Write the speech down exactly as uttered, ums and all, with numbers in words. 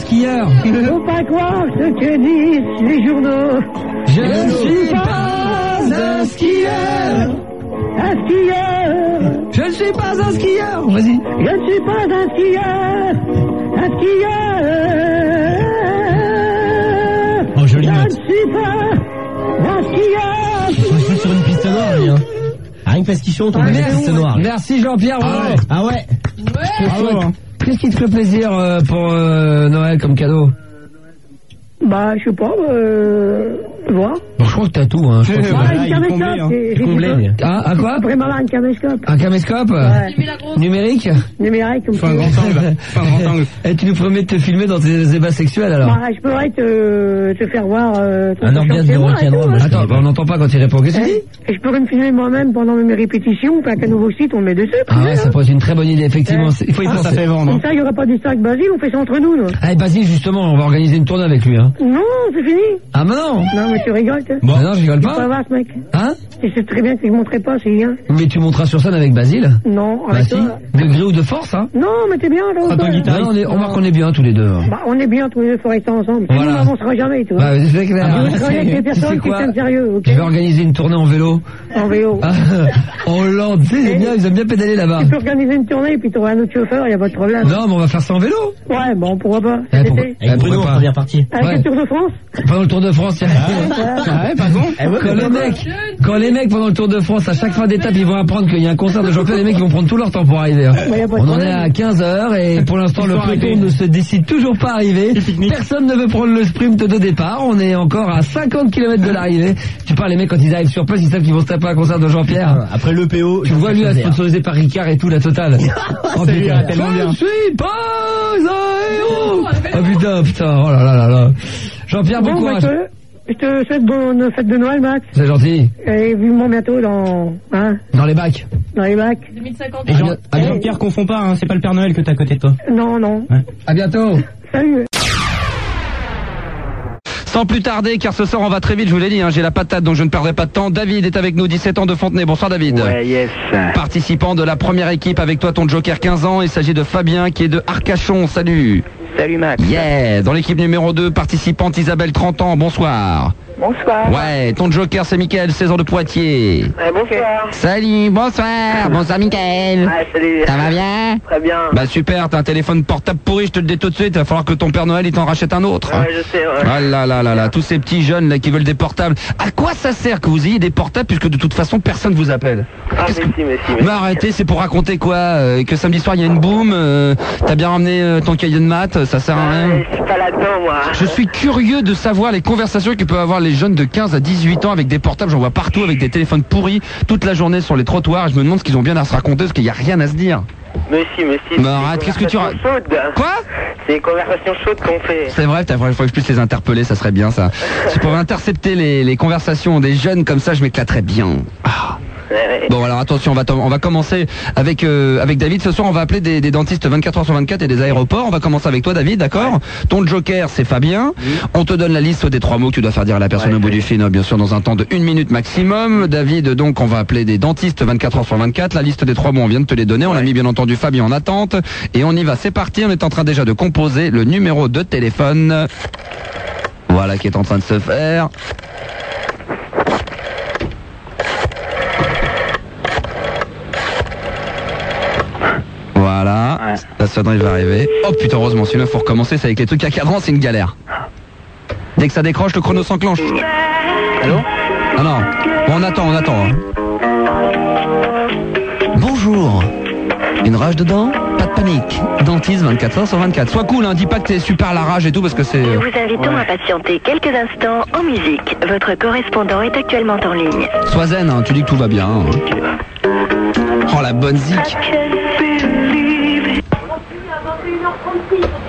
skieur. Faut pas croire ce que disent les journaux. Je ne suis pas un skieur. Un skieur. Je ne suis pas un skieur. Vas-y. Je ne suis pas un skieur. Un skieur. Oh, jolie Je ne note. suis pas un skieur. Il faut sur une piste noire, lui, hein. Rien que parce qu'il chante, on met une piste noire. Merci Jean-Pierre. Ah ouais. Ah ouais. Bravo, hein. Qu'est-ce qui te fait plaisir euh, pour euh, Noël comme cadeau? Bah, je sais pas, euh... voir. Bon, je crois que t'as tout, hein. Je crois que Ah, c'est- une caméscope. C'est comblé. Ah, à quoi? Après avoir une caméscope. Un caméscope Ouais. numérique? Numérique, comme Faut un ça. grand angle. Faut un grand angle. Et tu nous promets de te filmer dans tes ébats sexuels alors? Bah, je pourrais te, te faire voir euh, ton Un ton orgasme chez de moi et requin-noir, tout, moi, hein. je- Attends, bah, on n'entend pas quand il répond. Qu'est-ce que tu dis? Et je pourrais me filmer moi-même pendant mes répétitions, enfin qu'un nouveau site, on le met dessus. Ah ouais, ça pourrait être une très bonne idée, effectivement. Ouais. C'est- Il faut y Ah, ça penser. fait vendre. Comme ça, il n'y aura pas d'histoire avec Basile, on fait ça entre nous, là. Allez, Basile, justement, on va organiser une tournée avec lui, hein. Non, c'est fini. Ah, bah non! Non, mais tu rigoles, toi. Bah non, je rigole Tu peux pas. voir ce mec. Hein? Tu sais très bien que je ne montrerai pas, c'est rien. Mais tu monteras sur scène avec Basile? Non, Bah avec si. toi. De gré ou de force, hein? Non, mais t'es bien, là. ou Ah, pas, ton là guitare. Bah non, on, est, on remarque qu'on est bien tous les deux. Bah, on est bien tous les deux, faut rester ensemble. Voilà. Sinon, on n'avancera jamais, tu vois. Bah, c'est clair. Je vais travailler avec des Tu sais personnes qui quoi? sont sérieux, ok? Je vais organiser une tournée en vélo. En vélo. Ah, en Hollande, tu sais, ils aiment bien, ils aiment bien pédaler là-bas. Tu peux organiser une tournée et puis tu auras un autre chauffeur, il n'y a pas de problème. Non, mais on va faire ça en vélo. Ouais, bon, pourquoi pas. Eh, Cet pourquoi- été. Eh, Avec Bruno, pourquoi en pas? première partie. Avec Ouais. le Tour de France. Pendant le Tour de France, tiens. Ah ouais, pas con. Quand les mecs, quand les mecs pendant le Tour de France, à chaque fin d'étape, ils vont apprendre qu'il y a un concert de Jean-Pierre, les mecs ils vont prendre tout leur temps pour arriver. hein. Bah, y a pas de On en est problème. à quinze heures et pour l'instant Ils le sont peloton arrivés. ne se décide toujours pas à arriver. Du pique-nique. Personne ne veut prendre le sprint de départ. On est encore à cinquante kilomètres de l'arrivée. Tu parles les mecs quand ils arrivent sur place, ils savent qu'ils vont se taper un concert de Jean-Pierre. Après l'E P O. Tu vois lui, à sponsorisé par Ricard et tout, la totale. Oh Ça lui ira putain, tellement bien. je suis pas un héros. Oh putain, putain, oh là là là là. Jean-Pierre, bon Bon, bah, courage. je te- je te souhaite bonne fête de Noël, Max. C'est gentil. Et vivement bientôt dans, hein, Dans les bacs. dans les bacs. Et Jean- À bien- Jean-Pierre, confonds pas, hein, c'est pas le Père Noël que t'as à côté de toi. Non, non. À bientôt. Salut. Sans plus tarder, car ce soir on va très vite, je vous l'ai dit, hein, j'ai la patate donc je ne perdrai pas de temps. David est avec nous, dix-sept ans de Fontenay. Bonsoir David. Ouais, yes. Participant de la première équipe avec toi, ton joker quinze ans. Il s'agit de Fabien qui est de Arcachon. Salut. Salut Max. Yeah. Dans l'équipe numéro deux, participante Isabelle, trente ans. Bonsoir. Bonsoir. Ouais, ton joker c'est Mickaël, seize ans de Poitiers. Ouais, bonsoir. Salut, bonsoir. Bonsoir Mickaël. Ah, salut. Ça va bien? Très bien. Bah super, t'as un téléphone portable pourri, je te le dis tout de suite. Il va falloir que ton Père Noël il t'en rachète un autre. Ouais, je sais, ouais. Ah là là là là, tous ces petits jeunes là qui veulent des portables. À quoi ça sert que vous ayez des portables puisque de toute façon personne vous appelle? Ah, Qu'est-ce mais que- si, mais si, mais Mais arrêtez, c'est pour raconter quoi euh, Que samedi soir il y a une boum, euh, t'as bien ramené euh, ton cahier de maths, ça sert à rien. Ouais, je suis pas là-dedans, moi. Je suis curieux de savoir les conversations que peuvent avoir les jeunes de quinze à dix-huit ans avec des portables. J'en vois partout avec des téléphones pourris toute la journée sur les trottoirs. Je me demande ce qu'ils ont bien à se raconter parce qu'il n'y a rien à se dire. Mais si, mais si. Mais c'est arrête, des qu'est-ce que tu conversations chaudes. Quoi C'est des conversations chaudes qu'on fait. C'est vrai, il faudrait que je puisse les interpeller, ça serait bien ça. Si je pouvais intercepter les, les conversations des jeunes comme ça, je m'éclaterais bien. Ah. Ouais, ouais. Bon alors attention, on va, on va commencer avec, euh, avec David. Ce soir on va appeler des, des dentistes vingt-quatre heures sur vingt-quatre et des aéroports. On va commencer avec toi David, d'accord? Ton joker c'est Fabien. On te donne la liste des trois mots que tu dois faire dire à la personne Ouais, au bout oui. du fil, bien sûr dans un temps de une minute maximum. David, donc on va appeler des dentistes vingt-quatre heures sur vingt-quatre. La liste des trois mots on vient de te les donner. On a mis bien entendu Fabien en attente. Et on y va, c'est parti. On est en train déjà de composer le numéro de téléphone. Voilà qui est en train de se faire. Voilà, Ouais. la sonnerie va arriver. Oh putain, heureusement, sinon faut recommencer, c'est avec les trucs à cadran, c'est une galère. Dès que ça décroche, le chrono s'enclenche. Allô? Ah non, bon, on attend, on attend. hein. Bonjour. Une rage dedans? Pas de panique. Dentiste vingt-quatre heures sur vingt-quatre. Sois cool, hein, dis pas que t'es super à la rage et tout parce que c'est... Nous vous invitons à patienter quelques instants en musique. Votre correspondant est actuellement en ligne. Sois zen, hein, tu dis que tout va bien. hein. Oh la bonne zik.